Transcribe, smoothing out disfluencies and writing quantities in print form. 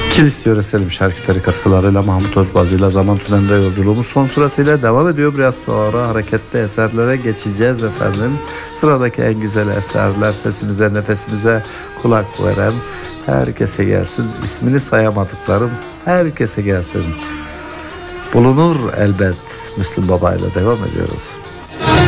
Kilis yöresel şarkıları katkılarıyla Mahmut Özbazı ile Zaman Tüneli'nde yolculuğumuz son süratıyla devam ediyor. Biraz sonra hareketli eserlere geçeceğiz efendim. Sıradaki en güzel eserler sesimize, nefesimize kulak veren herkese gelsin. İsmini sayamadıklarım herkese gelsin. Bulunur elbet. Müslüm Baba ile devam ediyoruz.